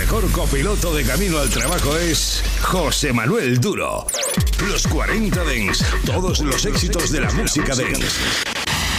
mejor copiloto de camino al trabajo es José Manuel Duro. Los 40 Dance, todos los éxitos de la música dance.